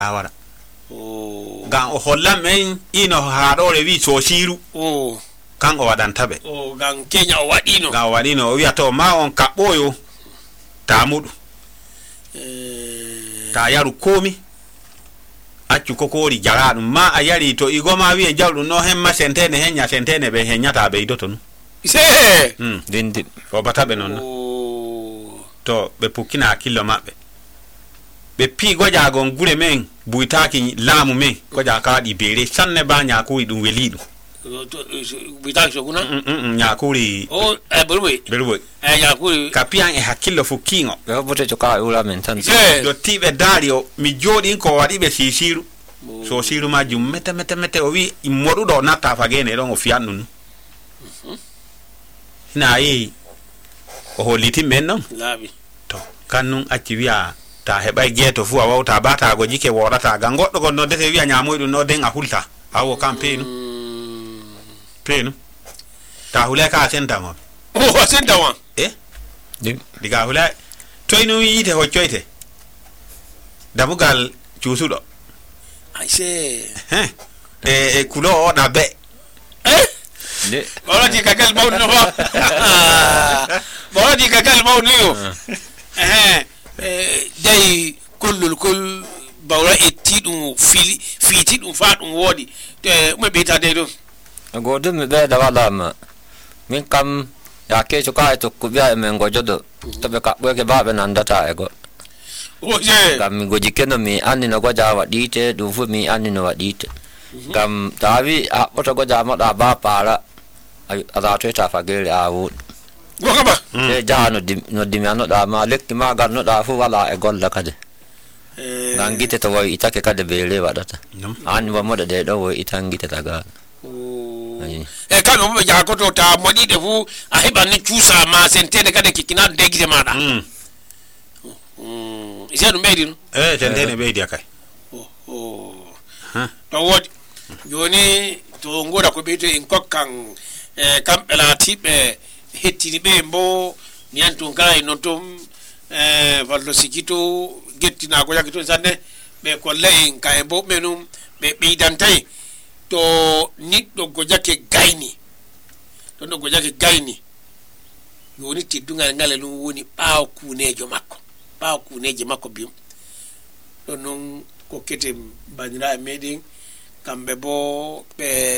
awara gan o holla men ino haadore wi so shiru kan o wadantabe gan Kenya o wadino o wi'a to ma on kabboyo ta mudu ta yaru komi accu kokori jaraɗum ma a yari to igoma wi jawɗum no hemma sentene henya sentene be henyata be idoto no se dindi o batabe non to be pukina kilo mabbe be pi goja gon gure men buitaki laamu men goja kaadi bere sanne ba nyakuri dum welidu buitaki soguna nyakuri berwe nyakuri kapian e hakillo fukingo be bote to ka ula men tan do tibe dario mi jodi ko wadi be sisiru so siru majum mete o wi modudo nata fagene don o fiannu na yi o holiti men non labi to kannun acci wi'a ta hebay geto fu a wawta bata go jike worata ga goddo gon no dete wi'a nyamoydum no den a hulta awo campaign penu ta hulay ka senta mo senta wa diga hulay toyno yite ho coyte damugal cuusudo ay se e kulo o da be wala di kakal mawn no wala di kakal mawn yo day kullul kul bawra ettidum fitidum faadum wodi mo beta dey do godum be da wala ma min kam ya ke to ka to ku biya men gojodo to be ka boke ba be nan data ego kam goji keno mi anni no goja wadite du fu mi anni no wadite kam tawi a oto goja mo da ba para ada to ta fagele a wud gokaba e jano no dimiano da ma lekki ma gar no da fu wala e golla kade ngite to way itake kade bele wadata an wa moda de do way itangite taga kanu mo ja ko to ta modi de fu a heba ni chusa ma sentene kade kikina de gide mada ise no medi no sentene be dia kai to wodi joni to ngoda ko bete en kokkan kampela tibe hettini be mbo niantu ngai notum vallo sikito gettina ko yakito sanne be ko lay kay bo menum be bidantay to niddo go jake gayni to no go jake gayni yoni tiddungal ngale lum woni baaw kunejo makko bium to non ko kete bandira meden kambe bo be